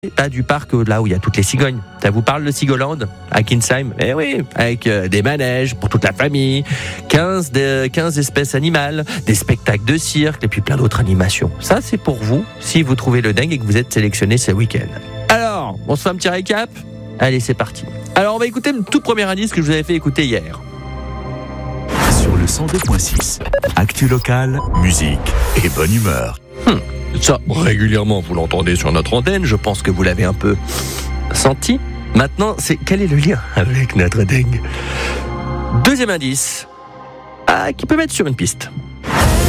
Pas du parc là où il y a toutes les cigognes. Ça vous parle de Cigoland à Kinsheim? Eh oui, avec des manèges pour toute la famille, 15 espèces animales, des spectacles de cirque et puis plein d'autres animations. Ça, c'est pour vous si vous trouvez le dingue et que vous êtes sélectionné ce week-end. Alors, on se fait un petit récap? Allez, c'est parti. Alors, on va écouter le tout premier indice que je vous avais fait écouter hier. Sur le 102.6, actu locale, musique et bonne humeur. Ça, régulièrement, vous l'entendez sur notre antenne. Je pense que vous l'avez un peu senti. Maintenant, quel est le lien avec notre dingue? Deuxième indice, qui peut mettre sur une piste.